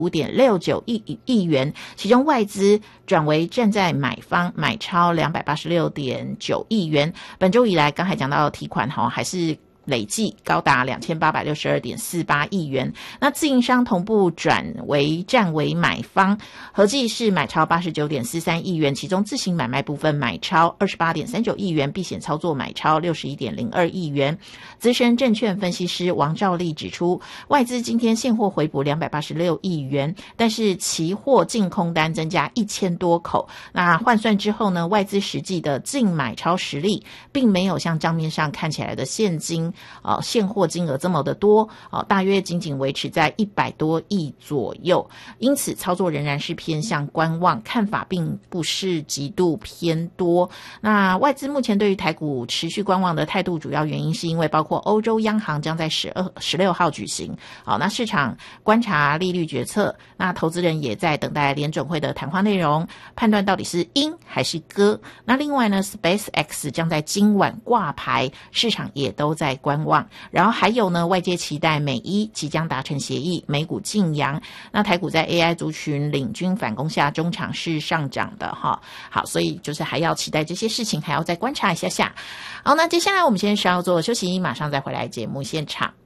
5.69亿元，其中外资转为站在买方，买超286.9亿元。本周以来，刚才讲到提款还是累计高达2862.48亿元。那自营商同步站为买方，合计是买超89.43亿元，其中自行买卖部分买超28.39亿元，避险操作买超61.02亿元。资深证券分析师王兆立指出，外资今天现货回补286亿元，但是期货净空单增加1000多口，那换算之后呢，外资实际的净买超实力并没有像账面上看起来的现货金额这么的多，大约仅仅维持在100多亿左右，因此操作仍然是偏向观望，看法并不是极度偏多。那外资目前对于台股持续观望的态度，主要原因是因为包括欧洲央行将在16号举行，那市场观察利率决策，那投资人也在等待联准会的谈话内容，判断到底是鹰还是鸽。那另外呢 SpaceX 将在今晚挂牌，市场也都在观望。然后还有呢，外界期待美伊即将达成协议，美股劲扬。那台股在 AI 族群领军反攻下，中场是上涨的哈。好，所以就是还要期待这些事情，还要再观察一下下。好，那接下来我们先稍作休息，马上再回来节目现场。